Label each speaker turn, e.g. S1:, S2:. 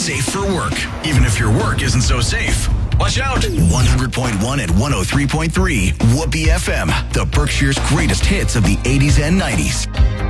S1: safe for work, even if your work isn't so safe. Watch out! 100.1 and 103.3 Whoopee FM, the Berkshire's greatest hits of the 80s and 90s.